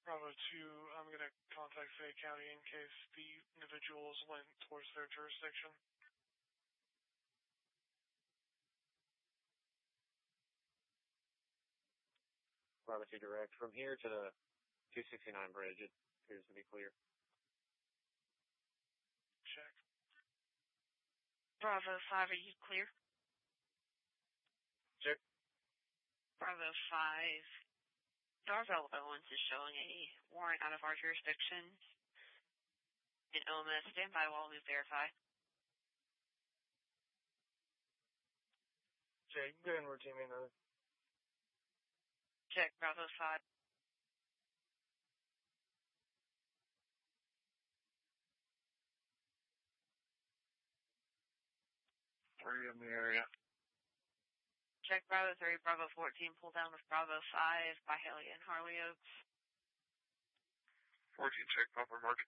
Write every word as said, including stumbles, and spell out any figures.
Bravo two, I'm going to contact Fayette County in case the individuals went towards their jurisdiction. Bravo two direct. From here to the two sixty-nine bridge, it appears to be clear. Check. Bravo five, are you clear? Check. Bravo five, Darvell Owens is showing a warrant out of our jurisdiction in O M S. Stand by while we verify. Check. Good, we're teaming another. Check, Bravo five. Three in the area. Check, Bravo three, Bravo fourteen, pull down with Bravo five by Haley and Harley Oaks. fourteen, check, proper market.